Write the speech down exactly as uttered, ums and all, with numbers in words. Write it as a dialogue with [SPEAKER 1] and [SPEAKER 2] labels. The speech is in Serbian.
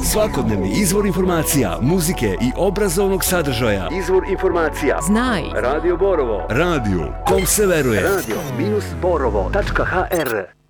[SPEAKER 1] Svakodnevni izvor informacija, muzike i obrazovnog sadržaja. Izvor informacija.
[SPEAKER 2] Znaj.
[SPEAKER 1] Radio Borovo. Radio kom se veruje. Radio minus borovo tačka h r